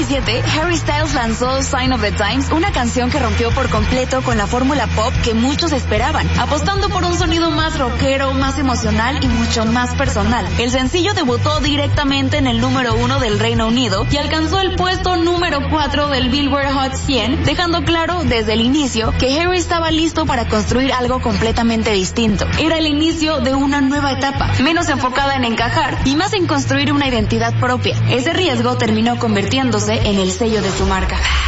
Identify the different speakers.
Speaker 1: 2017, Harry Styles lanzó Sign of the Times, una canción que rompió por completo con la fórmula pop que muchos esperaban, apostando por un sonido más rockero, más emocional y mucho más personal. El sencillo debutó directamente en el número 1 del Reino Unido y alcanzó el puesto número 4 del Billboard Hot 100, dejando claro desde el inicio que Harry estaba listo para construir algo completamente distinto. Era el inicio de una nueva etapa, menos enfocada en encajar y más en construir una identidad propia. Ese riesgo terminó convirtiéndose en el sello de su marca.